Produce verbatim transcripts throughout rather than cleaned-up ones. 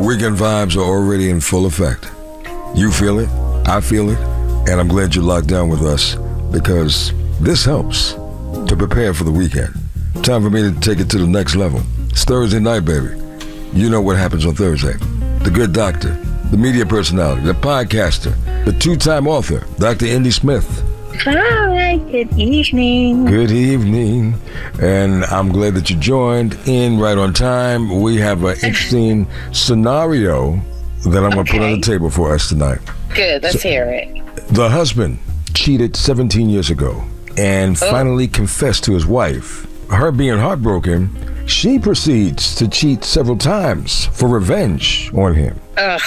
weekend vibes are already in full effect. You feel it, I feel it, and I'm glad you're locked down with us because this helps to prepare for the weekend. Time for me to take it to the next level. It's Thursday night, baby. You know what happens on Thursday. The good doctor, the media personality, the podcaster, the two-time author, Doctor Indy Smith. Hi, good evening. Good evening. And I'm glad that you joined in right on time. We have an interesting scenario that I'm going to Okay. put on the table for us tonight. Good, let's So- hear it. The husband cheated seventeen years ago and Oh. finally confessed to his wife. Her being heartbroken, she proceeds to cheat several times for revenge on him. Ugh.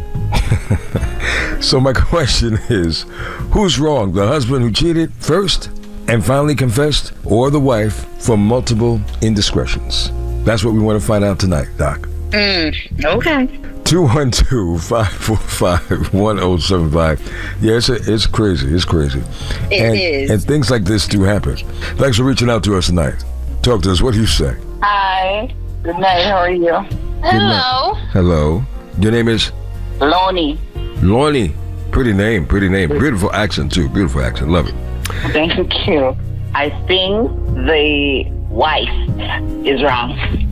So my question is, who's wrong? The husband who cheated first and finally confessed, or the wife for multiple indiscretions? That's what we want to find out tonight, Doc. Mm, okay. two one two, five four five, one oh seven five. Yeah, it's, a, it's crazy. It's crazy. It and, is. And things like this do happen. Thanks for reaching out to us tonight. Talk to us. What do you say? Hi. Good night. How are you? Hello. Hello. Your name is Lonnie. Lonnie. Pretty name. Pretty name. Beautiful accent, too. Beautiful accent. Love it. Thank you. I think the wife is wrong.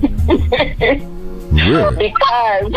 Really? because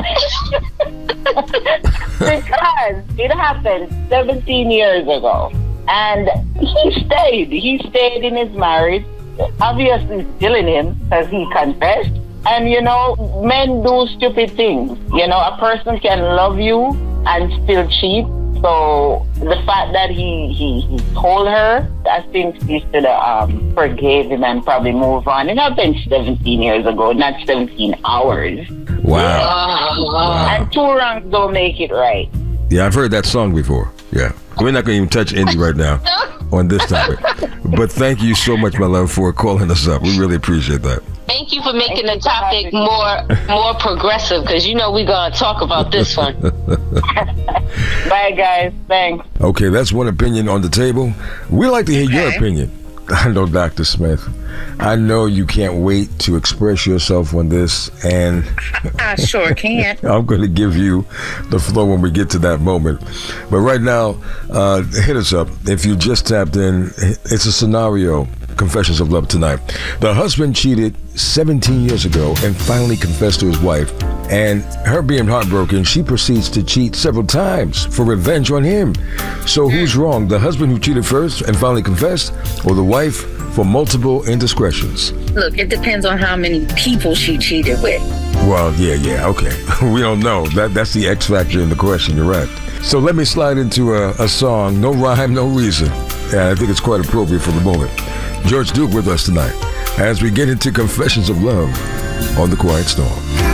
because it happened seventeen years ago. And he stayed. He stayed in his marriage. Obviously still in him because he confessed. And you know, men do stupid things. You know, a person can love you and still cheat. So the fact that he, he, he told her, I think she should have um, forgave him and probably move on. It happened seventeen years ago, not seventeen hours. Wow. Wow. And two wrongs don't make it right. Yeah, I've heard that song before. Yeah. We're not going to even touch Indy right now on this topic. But thank you so much, my love, for calling us up. We really appreciate that. Thank you for making the topic more more progressive, because you know we're going to talk about this one. Bye, guys. Thanks. Okay, that's one opinion on the table. We like to hear your Okay. opinion. I know, Doctor Smith. I know you can't wait to express yourself on this, and I sure can. I'm going to give you the floor when we get to that moment. But right now, uh, hit us up. If you just tapped in, it's a scenario. Confessions of Love tonight. The husband cheated seventeen years ago and finally confessed to his wife. And her being heartbroken, she proceeds to cheat several times for revenge on him. So who's wrong? The husband who cheated first and finally confessed, or the wife for multiple indiscretions? Look, it depends on how many people she cheated with. Well, yeah, yeah, okay. We don't know. That That's the X factor in the question. You're right. So let me slide into a, a song, no rhyme, no reason. And I think it's quite appropriate for the moment. George Duke with us tonight as we get into Confessions of Love on The Quiet Storm.